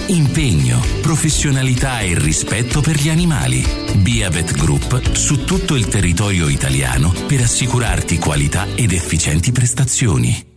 impegno, professionalità e rispetto per gli animali. Beavet Group su tutto il territorio italiano per assicurarti qualità ed efficienti prestazioni.